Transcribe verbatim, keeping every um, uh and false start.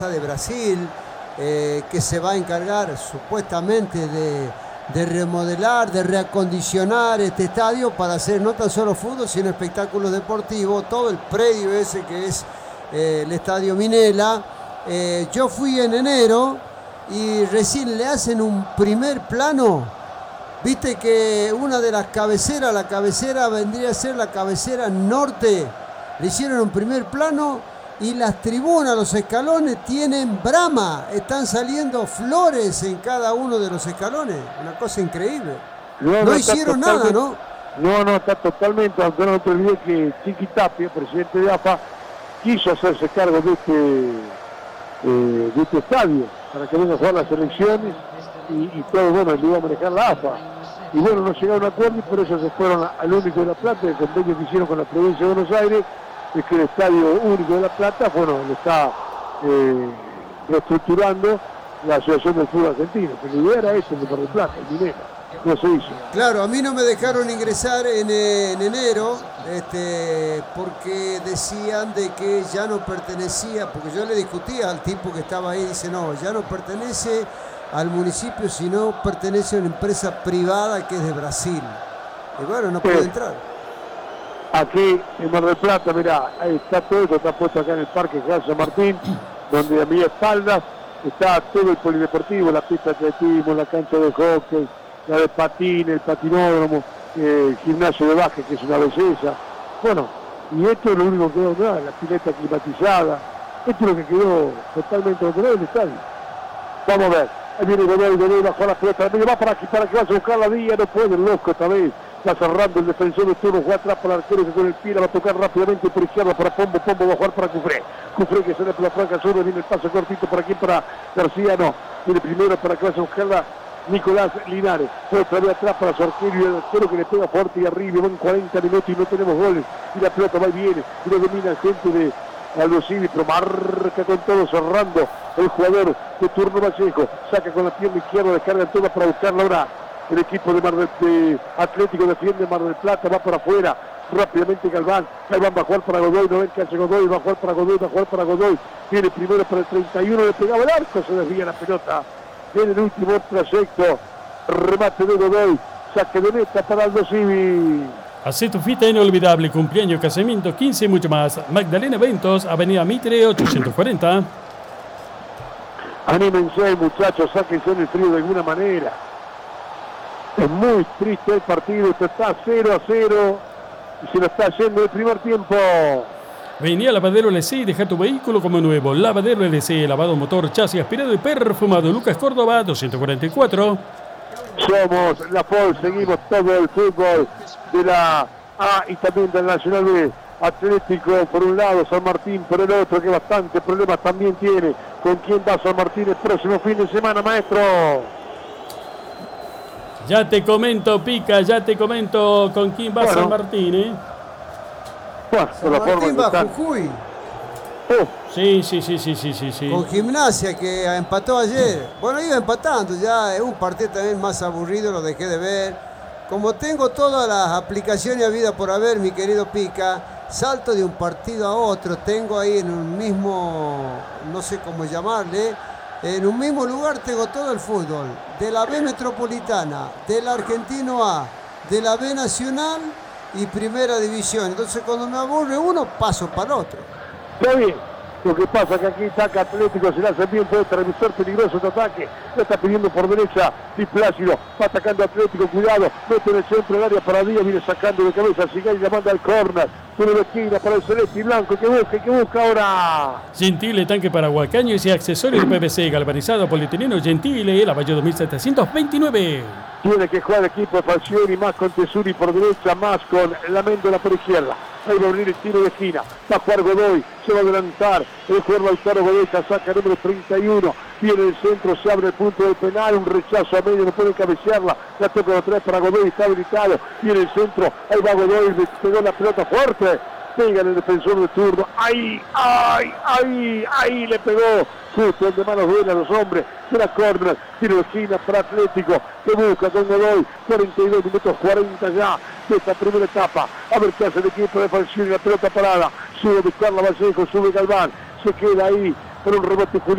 de Brasil, eh, que se va a encargar supuestamente de, de remodelar, de reacondicionar este estadio para hacer no tan solo fútbol, sino espectáculos deportivos, todo el predio ese que es eh, el Estadio Minela. Eh, yo fui en enero y recién le hacen un primer plano. Viste que una de las cabeceras, la cabecera vendría a ser la cabecera norte, le hicieron un primer plano y las tribunas, los escalones tienen brama, están saliendo flores en cada uno de los escalones, una cosa increíble. No, no, no hicieron nada, ¿no? No, no, está totalmente, aunque no te olvides que Chiqui Tapia, presidente de A F A, quiso hacerse cargo de este, eh, de este estadio, para que vengan a jugar las elecciones y, y todo, bueno, le iba a manejar la A F A. Y bueno, no llegaron a acuerdo y por eso se fueron al Único de La Plata, el convenio que hicieron con la provincia de Buenos Aires, es que el Estadio Único de La Plata, bueno, lo está eh, reestructurando la Asociación del Fútbol Argentino, pero la idea era eso, el de Mar del Plata, el dinero, no se hizo. Claro, a mí no me dejaron ingresar en, en enero, este, porque decían de que ya no pertenecía, porque yo le discutía al tipo que estaba ahí, dice, no, ya no pertenece al municipio, sino pertenece a una empresa privada que es de Brasil. Y bueno, no puede sí. entrar. Aquí en Mar del Plata, mirá, ahí está todo esto, está puesto acá en el Parque San Martín, donde a mi espaldas está todo el polideportivo, la pista de atletismo, la cancha de hockey, la de patín, el patinódromo, eh, el gimnasio de básquet, que es una belleza. Bueno, y esto es lo único que quedó acá, la pileta climatizada, esto es lo que quedó totalmente operado del estadio. Vamos a ver, ahí viene Godoy, Godoy bajó la pelota, va para aquí, para que vaya a buscar la vía, no puede, el loco esta vez. Está cerrando el defensor de turno, juega atrás para el arquero que con el pie la va a tocar rápidamente por izquierda para Pombo, Pombo va a jugar para Cufré. Cufré que sale por la franca sur, viene el paso cortito por aquí para García, no. Viene primero para que vaya a buscarla Nicolás Linares. Fue otra vez atrás para su arquero y el arquero que le pega fuerte y arriba, van cuarenta minutos y no tenemos goles. Y la pelota va y viene, y lo domina el gente de Aldo Civi, pero marca con todo cerrando el jugador de turno Vallejo. Saca con la pierna izquierda, descarga toda para buscarla ahora. El equipo de Mar del de Atlético defiende Mar del Plata, va para afuera, rápidamente Galván, Galván va a jugar para Godoy, no ven que hace Godoy, va a jugar para Godoy, va a jugar para Godoy, viene primero para el treinta y uno, le pegaba el arco, se desvía la pelota, viene el último trayecto, remate de Godoy, saque de meta para Aldo Civi. Hacé tu fita inolvidable, cumpleaños, casamiento, quince y mucho más. Magdalena Eventos, Avenida Mitre, ochocientos cuarenta. Anímense, muchachos, sáquense en el frío de alguna manera. Es muy triste el partido, esto está cero a cero y se lo está yendo el primer tiempo. Vení a Lavadero L C y deja tu vehículo como nuevo. Lavadero L C, lavado motor, chasis aspirado y perfumado. Lucas Córdoba, doscientos cuarenta y cuatro. Somos la P O L, seguimos todo el fútbol de la A y también del Nacional B. Atlético por un lado, San Martín por el otro, que bastante problemas también tiene. ¿Con quién va San Martín el próximo fin de semana, maestro? Ya te comento, Pica, ya te comento con quién va bueno. San Martín, ¿eh? Bueno, San Martín va a Jujuy. Oh. Sí, sí, sí, sí, sí, sí, sí. Con Gimnasia, que empató ayer. Bueno, iba empatando, ya es un partido también más aburrido, lo dejé de ver. Como tengo todas las aplicaciones habidas por haber, mi querido Pica, salto de un partido a otro, tengo ahí en un mismo, no sé cómo llamarle, en un mismo lugar tengo todo el fútbol, de la B Metropolitana, del Argentino A, de la B Nacional y Primera División. Entonces cuando me aburre uno, paso para el otro. Está bien, lo que pasa es que aquí saca Atlético, se le hace bien, puede revisar peligroso de ataque, lo está pidiendo por derecha, Di Plácido, va atacando Atlético, cuidado, mete en el centro del área para Díaz, viene sacando de cabeza, sigue y la manda al córner, tiene la esquina para el celeste y blanco, que busca, que busca ahora. Gentile, tanque para huacaños y accesorios de P V C, galvanizado, polietileno, Gentile, Lavalle dos mil setecientos veintinueve. Tiene que jugar el equipo de Falcioni, más con Tesuri por derecha, más con Laméndola por izquierda. Ahí va a abrir el tiro de esquina, va a jugar Godoy, se va a adelantar, el jugador Lautaro Godoy, saca número treinta y uno, viene el centro, se abre el punto del penal, un rechazo a medio, no puede cabecearla, la toca otra vez para Godoy, está habilitado, viene el centro, ahí va Godoy, le pegó la pelota fuerte, pega en el defensor de turno, ahí, ahí, ahí, ahí le pegó, justo de manos buenas los hombres, de la córner, tiro de esquina para Atlético, que busca con Godoy, cuarenta y dos minutos, cuarenta ya, de esta primera etapa, a ver qué hace el equipo de Falcioni, la pelota parada, sube Carla Vallejo, sube Galván, se queda ahí por un rebote Julián.